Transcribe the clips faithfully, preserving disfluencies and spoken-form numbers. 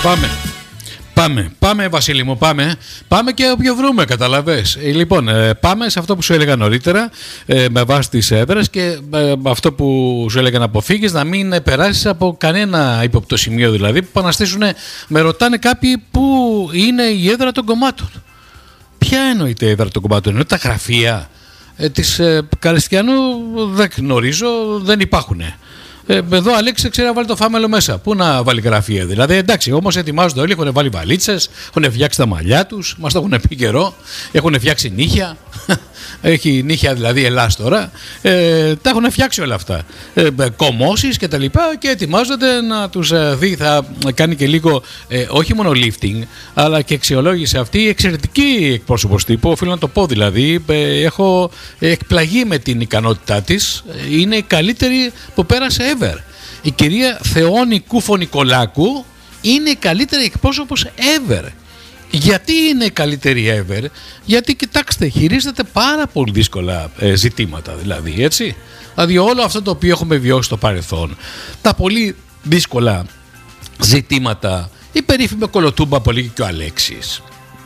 Πάμε. Πάμε, πάμε Βασίλη μου, πάμε. Πάμε και όποιο βρούμε, καταλαβες. Ε, λοιπόν, ε, πάμε σε αυτό που σου έλεγα νωρίτερα, ε, με βάση τις έδρες και ε, αυτό που σου έλεγα να αποφύγεις, να μην ε, περάσεις από κανένα ύποπτο σημείο δηλαδή, που αναστήσουν, με ρωτάνε κάποιοι πού είναι η έδρα των κομμάτων. Ποια εννοείται η έδρα των κομμάτων? Εννοείται τα γραφεία ε, της ε, Καριστιανού? Δεν γνωρίζω, δεν υπάρχουν. Ε, εδώ Αλέξη ξέρει να βάλει το φάμελο μέσα. Πού να βάλει γραφεία δηλαδή? Εντάξει, όμως ετοιμάζονται όλοι, έχουν βάλει βαλίτσες, έχουν φτιάξει τα μαλλιά τους, μας το έχουν πει καιρό, έχουν φτιάξει νύχια. Έχει νύχια δηλαδή Ελλάς τώρα. Ε, τα έχουν φτιάξει όλα αυτά. Ε, κομμώσεις και τα λοιπά και ετοιμάζονται να τους ε, δει. Θα κάνει και λίγο ε, όχι μόνο lifting, αλλά και αξιολόγηση αυτή. Εξαιρετική εκπρόσωπος τύπου, οφείλω να το πω δηλαδή. Ε, έχω εκπλαγεί με την ικανότητά της. Είναι η καλύτερη που πέρασε ever. Η κυρία Θεόνη Κούφο-Νικολάκου είναι η καλύτερη εκπρόσωπος ever. Γιατί είναι η καλύτερη ever? Γιατί κοιτάξτε, χειρίζεται πάρα πολύ δύσκολα ε, ζητήματα δηλαδή, έτσι. Δηλαδή όλο αυτό το οποίο έχουμε βιώσει στο παρελθόν, τα πολύ δύσκολα ζητήματα, η περίφημη κολοτούμπα που λέγει και ο Αλέξης,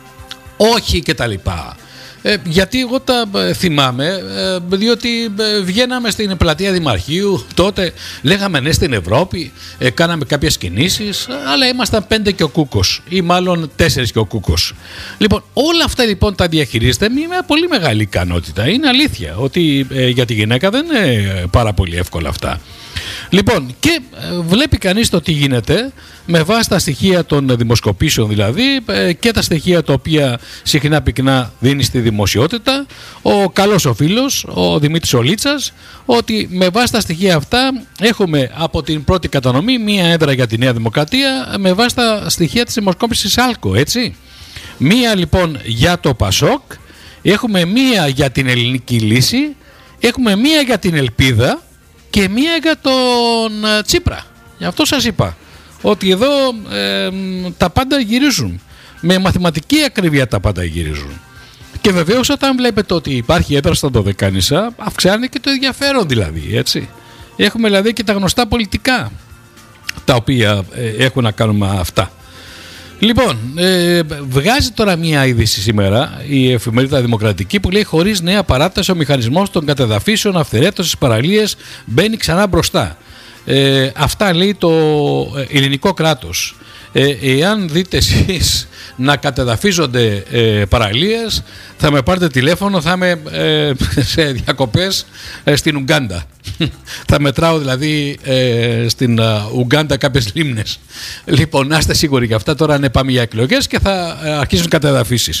όχι και τα λοιπά. Ε, γιατί εγώ τα ε, θυμάμαι, ε, διότι ε, βγαίναμε στην πλατεία Δημαρχείου, τότε λέγαμε ναι στην Ευρώπη, ε, κάναμε κάποιες κινήσεις, αλλά ήμασταν πέντε και ο Κούκος, ή μάλλον τέσσερις και ο Κούκος. Λοιπόν, όλα αυτά λοιπόν τα διαχειρίζεται με μια πολύ μεγάλη ικανότητα. Είναι αλήθεια ότι ε, για τη γυναίκα δεν είναι πάρα πολύ εύκολα αυτά. Λοιπόν, και βλέπει κανείς το τι γίνεται με βάση τα στοιχεία των δημοσκοπήσεων δηλαδή και τα στοιχεία τα οποία συχνά πυκνά δίνει στη δημοσιότητα ο καλός ο φίλος, ο Δημήτρης Ολίτσας, ότι με βάση τα στοιχεία αυτά έχουμε από την πρώτη κατανομή μία έδρα για τη Νέα Δημοκρατία με βάση τα στοιχεία της δημοσκόπησης Άλκο, έτσι. Μία λοιπόν για το Πασόκ, έχουμε μία για την Ελληνική Λύση, έχουμε μία για την Ελπίδα και μία για τον Τσίπρα. Γι' αυτό σας είπα ότι εδώ ε, τα πάντα γυρίζουν. Με μαθηματική ακρίβεια τα πάντα γυρίζουν. Και βεβαίως όταν βλέπετε ότι υπάρχει έδρα στα Δωδεκάνησα, αυξάνει και το ενδιαφέρον δηλαδή, έτσι. Έχουμε δηλαδή και τα γνωστά πολιτικά τα οποία ε, έχουν να κάνουν με αυτά. Λοιπόν, ε, βγάζει τώρα μία είδηση σήμερα η εφημερίδα Δημοκρατική που λέει: χωρίς νέα παράταση ο μηχανισμός των κατεδαφίσεων, αυθαιρέτωσης, παραλίες μπαίνει ξανά μπροστά. Ε, αυτά λέει το ελληνικό κράτος. Ε, εάν δείτε εσείς να κατεδαφίζονται ε, παραλίες, θα με πάρετε τηλέφωνο, θα είμαι ε, σε διακοπές ε, στην Ουγκάντα. Θα μετράω δηλαδή ε, στην uh, Ουγκάντα κάποιες λίμνες. Λοιπόν, να είστε σίγουροι για αυτά. Τώρα ναι, πάμε για εκλογές και θα ε, αρχίσουν κατεδαφίσεις.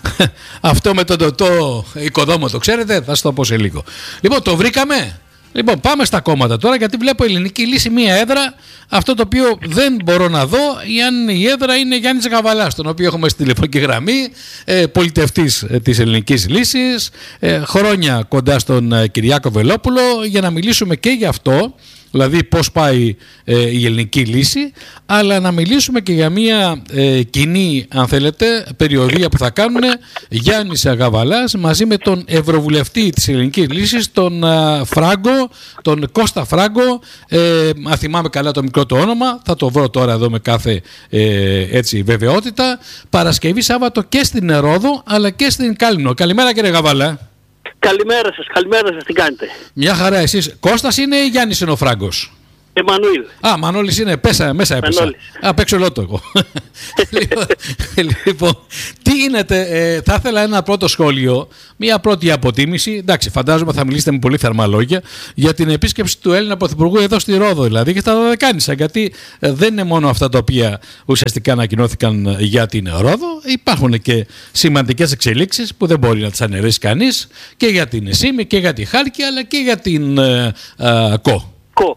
Αυτό με τον τοτό οικοδόμο το ξέρετε, θα σας το πω σε λίγο. Λοιπόν, το βρήκαμε. Λοιπόν, πάμε στα κόμματα τώρα, γιατί βλέπω Ελληνική Λύση μία έδρα. Αυτό το οποίο δεν μπορώ να δω, αν η έδρα είναι Γιάννης Γαβαλάς, τον οποίο έχουμε στη τηλεφωνική γραμμή, ε, πολιτευτής ε, της Ελληνικής Λύσης, ε, χρόνια κοντά στον ε, Κυριάκο Βελόπουλο, για να μιλήσουμε και για αυτό, δηλαδή πώς πάει ε, η Ελληνική Λύση, αλλά να μιλήσουμε και για μια ε, κοινή, αν θέλετε, περιοδία που θα κάνουν Γιάννης Γαβαλάς μαζί με τον Ευρωβουλευτή της Ελληνικής Λύσης, τον ε, Φράγκο, τον Κώστα Φράγκο, ε, αν θυμάμαι καλά το μικρό του όνομα, θα το βρω τώρα εδώ με κάθε ε, έτσι, βεβαιότητα. Παρασκευή Σάββατο και στην Ρόδο αλλά και στην Κάλυμνο. Καλημέρα κύριε Γαβαλά. Καλημέρα σας, καλημέρα σας, τι κάνετε? Μια χαρά, εσείς. Κώστας είναι ή Γιάννης είναι ο Φράγκος? Εμμανουήλ. Α, Μανώλης είναι, πέσα, μέσα έπεσα. Μανώλης. Α, παίξω λότο εγώ. λοιπόν, λοιπόν, τι γίνεται, ε, θα ήθελα ένα πρώτο σχόλιο, μια πρώτη αποτίμηση. Εντάξει, φαντάζομαι θα μιλήσετε με πολύ θερμά λόγια για την επίσκεψη του Έλληνα Πρωθυπουργού εδώ στη Ρόδο, δηλαδή και στα Δωδεκάνησα. Γιατί ε, δεν είναι μόνο αυτά τα οποία ουσιαστικά ανακοινώθηκαν για την Ρόδο, υπάρχουν και σημαντικές εξελίξεις που δεν μπορεί να τις αναιρέσει κανείς και για την Σύμη και για τη Χάλκη αλλά και για την ε, ε, ΚΟ. Κο.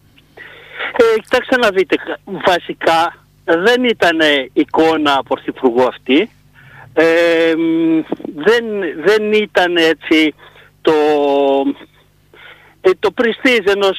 Ε, κοιτάξτε να δείτε, βασικά δεν ήταν εικόνα πρωθυπουργού αυτή, ε, δεν, δεν ήταν έτσι το, ε, το πρεστίζ ενός,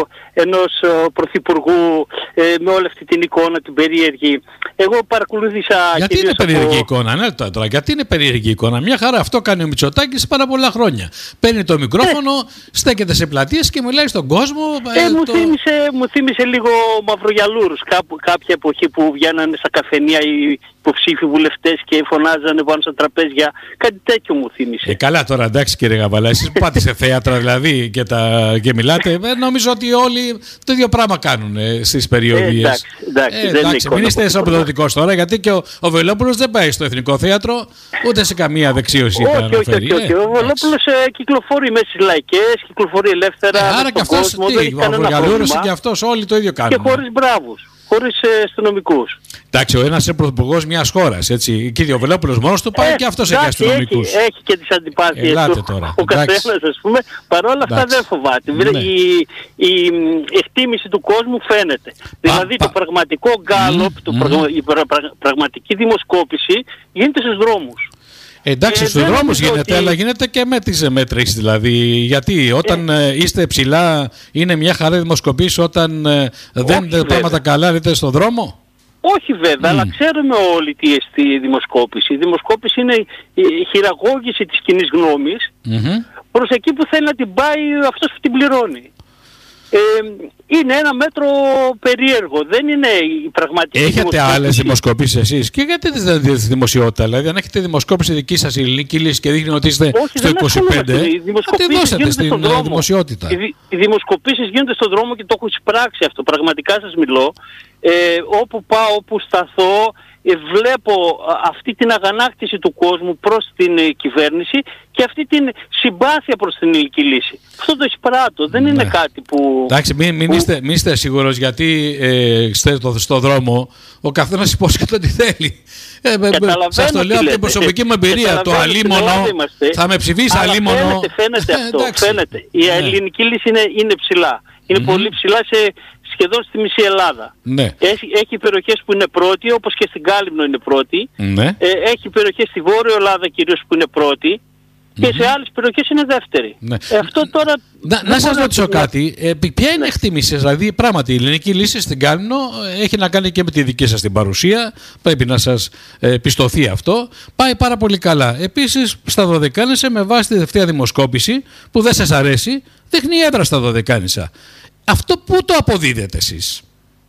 ενός πρωθυπουργού ε, με όλη αυτή την εικόνα την περίεργη. Εγώ παρακολούθησα... Γιατί είναι περίεργη από... εικόνα, ναι, τώρα, γιατί είναι περίεργη εικόνα. Μια χαρά αυτό κάνει ο Μητσοτάκης πάρα πολλά χρόνια. Παίρνει το μικρόφωνο, ε. στέκεται σε πλατείες και μιλάει στον κόσμο. Ε, ε, μου, το... θύμισε, μου θύμισε λίγο μαυρογιαλούρους κάπου, κάποια εποχή που βγαίνανε στα καφενεία οι υποψήφοι βουλευτές και φωνάζανε πάνω στα τραπέζια. Κάτι τέτοιο μου θύμισε. Ε, καλά τώρα, εντάξει κύριε Γαβαλά, εσείς που πάτε σε θέατρα δηλαδή και, τα, και μιλάτε, ε, νομίζω ότι όλοι το ίδιο πράγμα κάνουν ε, στις περιοδίες. Ε, εντάξει, εντάξει, ε, δεν εντάξει είναι μην είστε εσωπλωτικός τώρα, γιατί και ο, ο Βελόπουλος δεν πάει στο Εθνικό Θέατρο, ούτε σε καμία δεξίωση όχι, να αναφέρει. Όχι, όχι, όχι. Ο Βελόπουλος ε, κυκλοφορεί μέσα στις λαϊκές, κυκλοφορεί ελεύθερα. Ε, άρα και αυτός, τι, ο Αυγαλούρος και αυτός όλοι το ίδιο κάνουν. Και χωρίς μπράβους. Χωρίς ε, αστυνομικούς. Εντάξει, ο ένας είναι πρωθυπουργός μιας χώρας, έτσι. Κύριε ο Βελόπουλος μόνος του πάει ε, και αυτός έχει αστυνομικούς. Έχει, έχει και τις αντιπάθειες του. Τώρα. Ο καθένας, ας πούμε, παρόλα αυτά δεν φοβάται. Ναι. Η, η, η εκτίμηση του κόσμου φαίνεται. Πα, δηλαδή πα, το πραγματικό γκάλοπ, mm, η πρα, πρα, πραγματική δημοσκόπηση γίνεται στους δρόμους. Εντάξει, ε, στους δρόμους γίνεται, ότι... αλλά γίνεται και με τις μέτρησεις δηλαδή. Γιατί όταν ε, είστε ψηλά είναι μια χαρά δημοσκοπής, όταν ε, δεν είναι πράγματα καλά, είστε στον δρόμο. Όχι βέβαια, mm. αλλά ξέρουμε όλοι τι εστί η δημοσκόπηση. Η δημοσκόπηση είναι η χειραγώγηση της κοινής γνώμης mm-hmm. προς εκεί που θέλει να την πάει αυτός που την πληρώνει. Ε, είναι ένα μέτρο περίεργο, δεν είναι η πραγματική έχετε δημοσκόπηση. Έχετε άλλες δημοσκοπήσεις εσείς και γιατί δεν δίνετε τη δημοσιότητα? Δηλαδή αν έχετε δημοσκόπηση δική σας η ελληνική λύση και δείχνει ότι είστε όχι, στο είκοσι πέντε, θα τη δώσετε στην δημοσιότητα. Οι, οι δημοσκοπήσεις γίνονται στον δρόμο και το έχω εισπράξει αυτό, πραγματικά σας μιλώ. Ε, όπου πάω, όπου σταθώ, ε, βλέπω αυτή την αγανάκτηση του κόσμου προς την ε, κυβέρνηση και αυτή την συμπάθεια προς την ελληνική λύση. Αυτό το εισπράττω, δεν ναι. είναι κάτι που... Εντάξει, μην, μην, που... Είστε, μην είστε σίγουρος, γιατί ε, στο, στο δρόμο ο καθένας υπόσχεται ό,τι θέλει. Ε, σας το λέω από την προσωπική μου εμπειρία. Το αλίμονο, θα με ψηφίσει αλίμονο. Φαίνεται, φαίνεται αυτό, φαίνεται. Η ναι. ελληνική λύση είναι, είναι ψηλά. Είναι mm-hmm. πολύ ψηλά σε σχεδόν στη μισή Ελλάδα. Ναι. Έχει, έχει περιοχές που είναι πρώτη, όπως και στην Κάλυμνο είναι πρώτη. Ναι. Ε, έχει περιοχές στη Βόρεια Ελλάδα κυρίως που είναι πρώτη. Και mm-hmm. σε άλλες περιοχές είναι δεύτερη. Ναι. Ε, αυτό τώρα... Να, να σας ρωτήσω κάτι. Ε, ποια είναι ναι. η εκτίμηση? Δηλαδή, πράγματι, η ελληνική λύση στην Κάλυμνο έχει να κάνει και με τη δική σας την παρουσία. Πρέπει να σας ε, πιστωθεί αυτό. Πάει πάρα πολύ καλά. Επίσης, στα Δωδεκάνησα, με βάση τη τελευταία δημοσκόπηση, που δεν σας αρέσει, δείχνει έδρα στα Δωδεκάνησα. Αυτό πού το αποδίδετε εσείς?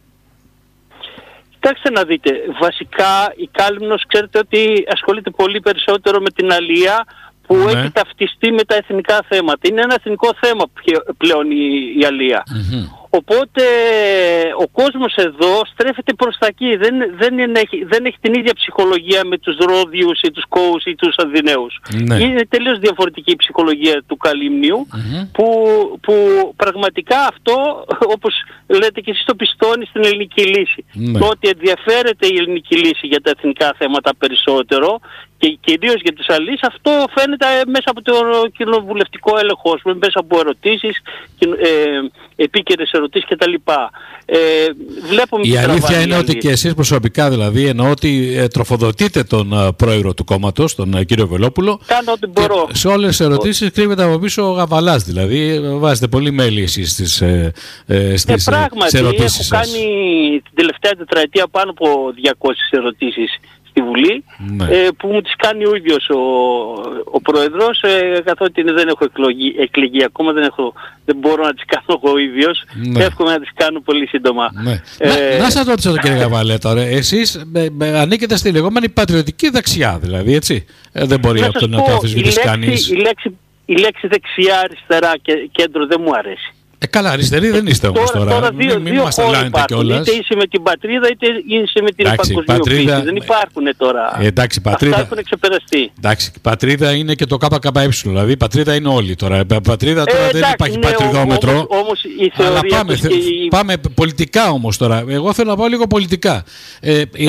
Κοιτάξτε να δείτε. Βασικά, η Κάλυμνος ξέρετε ότι ασχολείται πολύ περισσότερο με την αλία, που ναι. έχει ταυτιστεί με τα εθνικά θέματα. Είναι ένα εθνικό θέμα πλέον η, η αλία. Mm-hmm. Οπότε ο κόσμος εδώ στρέφεται προς τα εκεί. Δεν, δεν, είναι, δεν έχει την ίδια ψυχολογία με τους Ρόδιους ή τους Κόους ή τους Αθηναίους. Ναι. Είναι τελείως διαφορετική η ψυχολογία του Καλυμνίου mm-hmm. που, που πραγματικά αυτό, όπως λέτε και εσείς, το πιστώνει στην ελληνική λύση. Ναι. Το ότι ενδιαφέρεται η ελληνική λύση για τα εθνικά θέματα περισσότερο και κυρίως για τους αλείς, αυτό φαίνεται μέσα από το κοινοβουλευτικό έλεγχο, μέσα από ερωτήσεις, ε, επίκαιρες ερωτήσεις κτλ. Ε, η αλήθεια είναι ότι και εσείς προσωπικά, δηλαδή, εννοώ ότι ε, τροφοδοτείτε τον ε, πρόεδρο του κόμματος, τον ε, κύριο Βελόπουλο. Κάνω ό,τι μπορώ. Σε όλες τις ερωτήσεις κρύβεται από πίσω ο Γαβαλάς, δηλαδή βάζετε πολύ μέλη εσείς στις, ε, ε, στις, ε, πράγματι, ε, ερωτήσεις σας. Έχω κάνει την τελευταία τετραετία πάνω από διακόσιες ερωτήσεις στη Βουλή, ναι. ε, που μου τις κάνει ο ίδιος ο, ο Πρόεδρος, ε, καθότι δεν έχω εκλογή, εκλεγεί ακόμα, δεν, έχω, δεν μπορώ να τις κάνω εγώ ίδιος, ναι. εύχομαι να τις κάνω πολύ σύντομα. Ναι. Ε, να, να σας ρωτήσω κύριε Γαβαλέ τώρα, εσείς με, με, ανήκετε στη λεγόμενη πατριωτική δεξιά, δηλαδή, έτσι, ε, δεν μπορεί αυτό να το αμφισβητήσει κανείς. Η λέξη, η λέξη δεξιά, αριστερά και κέντρο δεν μου αρέσει. Ε, καλά, αριστεροί δεν είστε όμως τώρα. Τώρα δύο, μην, μην δύο χώροι υπάρχουν. Είτε είσαι με την πατρίδα, είτε είσαι με την παγκοσμιοποίηση. Δεν υπάρχουν τώρα. Ε, εντάξει, πατρίδα. Αυτά έχουν ξεπεραστεί. Εντάξει, πατρίδα είναι και το ΚΚΕ. Δηλαδή, πατρίδα είναι όλοι τώρα. Πατρίδα τώρα ε, δεν εντάξει, υπάρχει ναι, πατριδόμετρο. Όμως, όμως η θεωρία. Αλλά πάμε, θε, η... πάμε πολιτικά όμως τώρα. Εγώ θέλω να πάω λίγο πολιτικά. Ε,